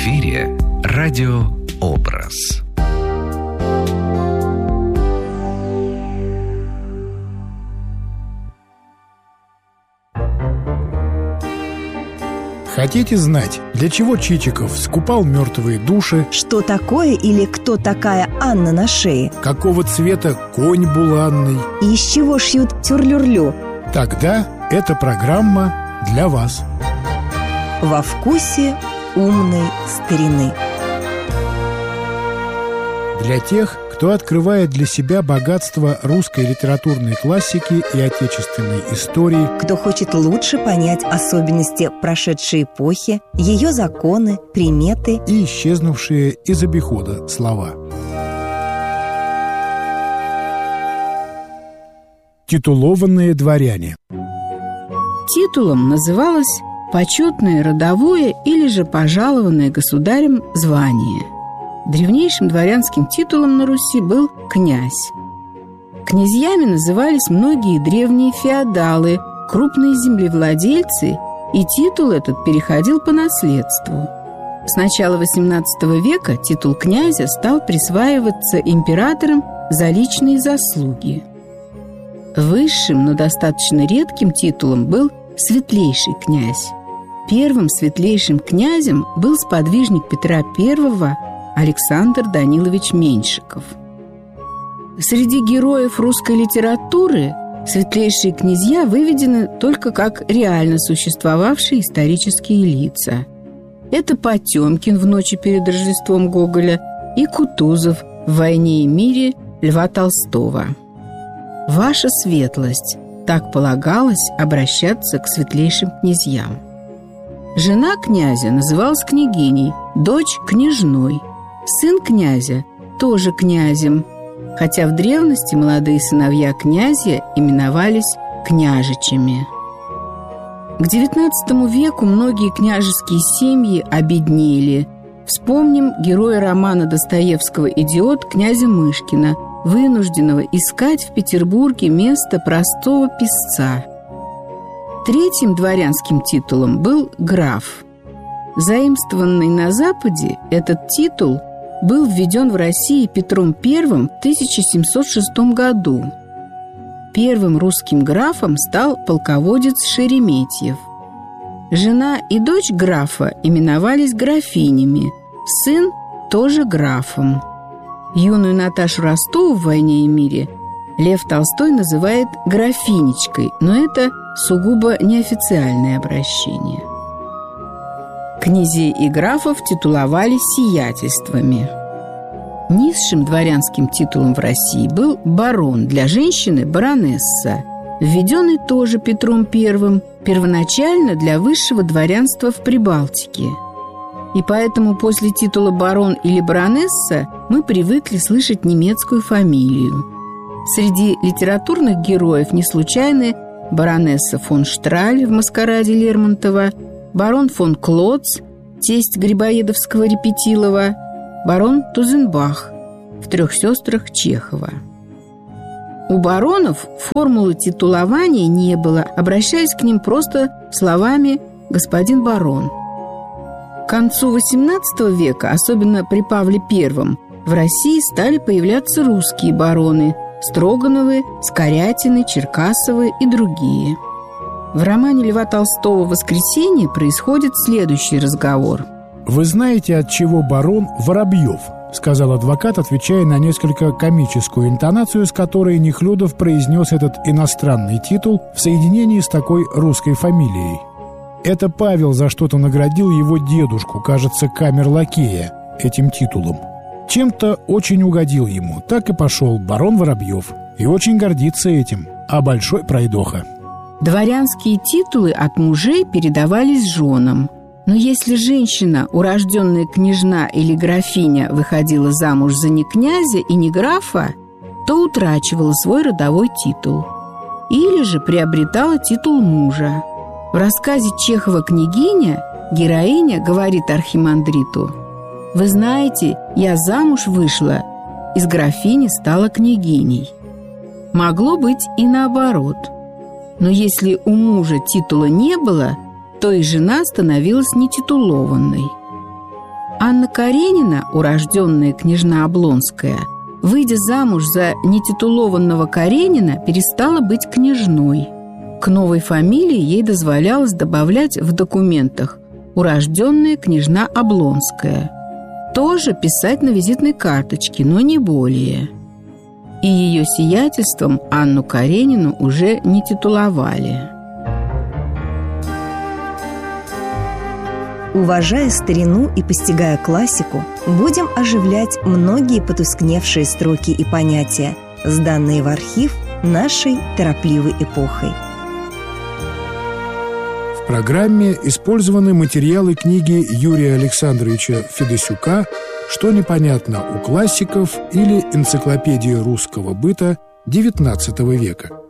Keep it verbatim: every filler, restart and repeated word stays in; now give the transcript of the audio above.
эфире радиообраз. Хотите знать, для чего Чичиков скупал мертвые души? Что такое или кто такая Анна на шее? Какого цвета конь буланный? И из чего шьют тюрлюрлю? Тогда эта программа для вас. Во вкусе умной старины. Для тех, кто открывает для себя богатство русской литературной классики и отечественной истории, кто хочет лучше понять особенности прошедшей эпохи, ее законы, приметы и исчезнувшие из обихода слова. Титулованные дворяне. Титулом называлось почетное родовое или же пожалованное государем звание. Древнейшим дворянским титулом на Руси был князь. Князьями назывались многие древние феодалы, крупные землевладельцы, и титул этот переходил по наследству. С начала восемнадцатого века титул князя стал присваиваться императором за личные заслуги. Высшим, но достаточно редким титулом был светлейший князь. Первым светлейшим князем был сподвижник Петра Первого Александр Данилович Меньшиков. Среди героев русской литературы светлейшие князья выведены только как реально существовавшие исторические лица. Это Потемкин в «Ночи перед Рождеством» Гоголя и Кутузов в «Войне и мире» Льва Толстого. «Ваша светлость», так полагалось обращаться к светлейшим князьям. Жена князя называлась княгиней, дочь – княжной, сын князя – тоже князем, хотя в древности молодые сыновья князя именовались княжичами. К девятнадцатому веку многие княжеские семьи обеднели. Вспомним героя романа Достоевского «Идиот» князя Мышкина, вынужденного искать в Петербурге место простого писца. Третьим дворянским титулом был граф. Заимствованный на Западе, этот титул был введен в России Петром Первым в тысяча семьсот шестом году. Первым русским графом стал полководец Шереметьев. Жена и дочь графа именовались графинями, сын тоже графом. Юную Наташу Ростову в «Войне и мире» Лев Толстой называет графинечкой, но это сугубо неофициальное обращение. Князей и графов титуловали сиятельствами. Низшим дворянским титулом в России был барон, для женщины – баронесса, введенный тоже Петром Первым, первоначально для высшего дворянства в Прибалтике. И поэтому после титула барон или баронесса мы привыкли слышать немецкую фамилию. Среди литературных героев не случайны баронесса фон Штраль в «Маскараде» Лермонтова, барон фон Клотц, тесть Грибоедовского Репетилова, барон Тузенбах в «Трех сестрах» Чехова. У баронов формулы титулования не было, обращаясь к ним просто словами «господин барон». К концу восемнадцатого века, особенно при Павле Первом, в России стали появляться русские бароны – Строгановы, Скорятины, Черкасовы и другие. В романе Льва Толстого «Воскресенье» происходит следующий разговор. «Вы знаете, от чего барон Воробьев?» — сказал адвокат, отвечая на несколько комическую интонацию, с которой Нехлюдов произнес этот иностранный титул в соединении с такой русской фамилией. Это Павел за что-то наградил его дедушку, кажется, камер-лакея, этим титулом. Чем-то очень угодил ему, так и пошел барон Воробьев. И очень гордится этим, а большой пройдоха. Дворянские титулы от мужей передавались женам. Но если женщина, урожденная княжна или графиня, выходила замуж за не князя и не графа, то утрачивала свой родовой титул. Или же приобретала титул мужа. В рассказе Чехова «Княгиня» героиня говорит архимандриту: «Вы знаете, я замуж вышла, из графини стала княгиней». Могло быть и наоборот. Но если у мужа титула не было, то и жена становилась нетитулованной. Анна Каренина, урожденная княжна Облонская, выйдя замуж за нетитулованного Каренина, перестала быть княжной. К новой фамилии ей дозволялось добавлять в документах «урожденная княжна Облонская». Тоже писать на визитной карточке, но не более. И ее сиятельством Анну Каренину уже не титуловали. Уважая старину и постигая классику, будем оживлять многие потускневшие строки и понятия, сданные в архив нашей торопливой эпохой. В программе использованы материалы книги Юрия Александровича Федосюка «Что непонятно у классиков» или «Энциклопедия русского быта девятнадцатого века».